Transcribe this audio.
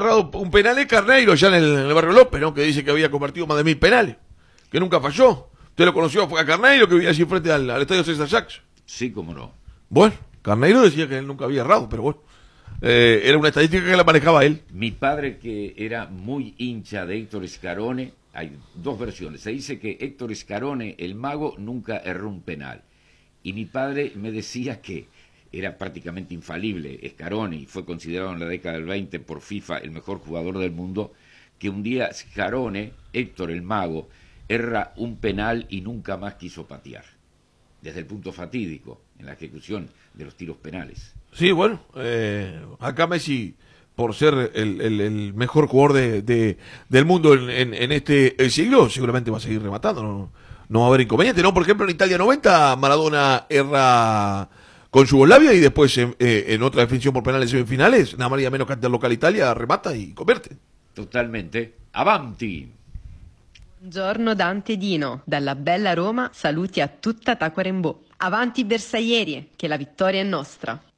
errado un penal es Carneiro, ya en el Barrio López, ¿no? Que dice que había convertido más de 1000 penales, que nunca falló. Usted lo conoció, fue a Carneiro, que vivía allí frente al estadio César Sachs. Sí, cómo no. Bueno, Carneiro decía que él nunca había errado, pero bueno, era una estadística que la manejaba él. Mi padre, que era muy hincha de Héctor Scarone, hay dos versiones. Se dice que Héctor Scarone, el mago, nunca erró un penal. Y mi padre me decía que era prácticamente infalible Scarone, y fue considerado en la década del 20 por FIFA el mejor jugador del mundo, que un día Scarone, Héctor el mago, erra un penal y nunca más quiso patear, desde el punto fatídico en la ejecución de los tiros penales. Sí, bueno, acá Messi, por ser el mejor jugador del mundo en este siglo, seguramente va a seguir rematando, no va a haber inconveniente, ¿no? Por ejemplo, en Italia 90, Maradona erra con Yugoslavia y después en otra definición por penales semifinales, nada más y menos que ante el local Italia, remata y convierte. Totalmente. Avanti! Buongiorno Dante Dino, dalla bella Roma saluti a tutta Tacuarembó. Avanti bersaglieri, che la vittoria è nostra.